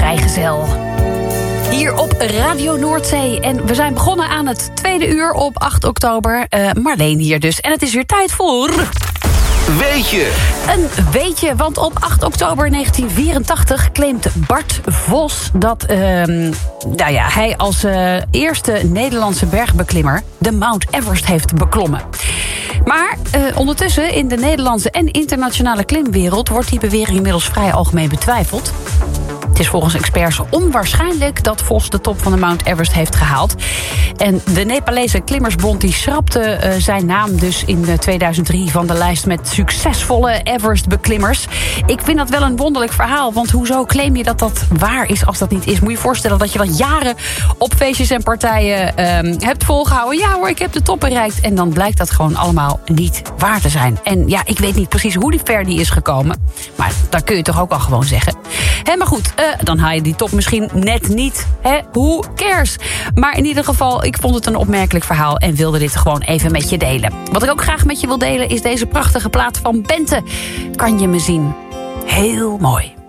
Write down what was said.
vrijgezel. Hier op Radio Noordzee. En we zijn begonnen aan het tweede uur op 8 oktober. Marleen hier dus. En het is weer tijd voor... Weetje. Een weetje, want op 8 oktober 1984 claimt Bart Vos dat hij als eerste Nederlandse bergbeklimmer de Mount Everest heeft beklommen. Maar ondertussen in de Nederlandse en internationale klimwereld wordt die bewering inmiddels vrij algemeen betwijfeld. Het is volgens experts onwaarschijnlijk dat Vos de top van de Mount Everest heeft gehaald. En de Nepalese Klimmersbond die schrapte zijn naam dus in 2003 van de lijst met succesvolle Everest-beklimmers. Ik vind dat wel een wonderlijk verhaal, want hoezo claim je dat dat waar is als dat niet is? Moet je je voorstellen dat je dat jaren op feestjes en partijen hebt volgehouden. Ja hoor, ik heb de top bereikt. En dan blijkt dat gewoon allemaal niet waar te zijn. En ja, ik weet niet precies hoe ver die is gekomen. Maar dat kun je toch ook al gewoon zeggen. Maar goed, dan haal je die top misschien net niet. Who cares? Maar in ieder geval, ik vond het een opmerkelijk verhaal en wilde dit gewoon even met je delen. Wat ik ook graag met je wil delen is deze prachtige plaat van Bente. Kan je me zien? Heel mooi.